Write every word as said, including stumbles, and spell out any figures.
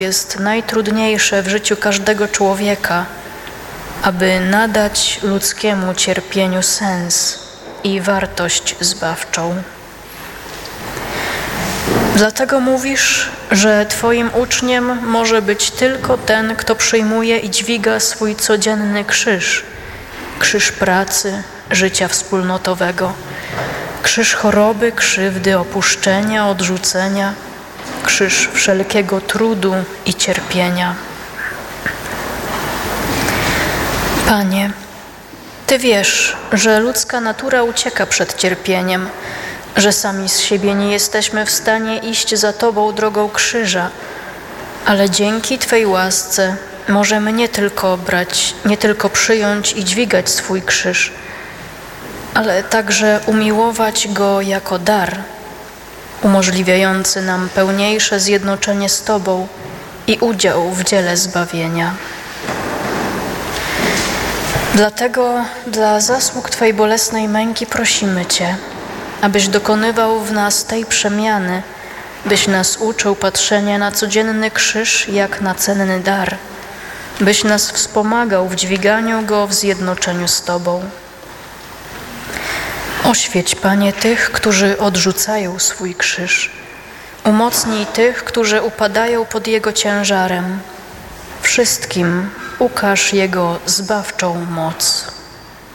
jest najtrudniejsze w życiu każdego człowieka, aby nadać ludzkiemu cierpieniu sens i wartość zbawczą. Dlatego mówisz, że Twoim uczniem może być tylko ten, kto przyjmuje i dźwiga swój codzienny krzyż, krzyż pracy, życia wspólnotowego, krzyż choroby, krzywdy, opuszczenia, odrzucenia, krzyż wszelkiego trudu i cierpienia. Panie, Ty wiesz, że ludzka natura ucieka przed cierpieniem, że sami z siebie nie jesteśmy w stanie iść za Tobą drogą krzyża, ale dzięki Twej łasce możemy nie tylko brać, nie tylko przyjąć i dźwigać swój krzyż, ale także umiłować go jako dar, umożliwiający nam pełniejsze zjednoczenie z Tobą i udział w dziele zbawienia. Dlatego dla zasług Twej bolesnej męki prosimy Cię, abyś dokonywał w nas tej przemiany, byś nas uczył patrzenia na codzienny krzyż jak na cenny dar, byś nas wspomagał w dźwiganiu go w zjednoczeniu z Tobą. Oświeć, Panie, tych, którzy odrzucają swój krzyż. Umocnij tych, którzy upadają pod jego ciężarem. Wszystkim ukaż jego zbawczą moc.